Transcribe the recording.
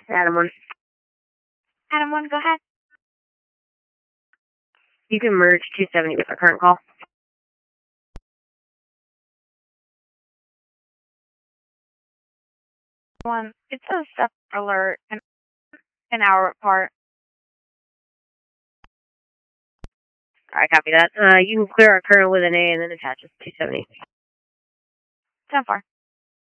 Adam 1. Adam 1, go ahead. You can merge 270 with our current call. One, it's a separate alert, an hour apart. Alright, copy that. You can clear our current with an A and then attach us to 270. 10-4.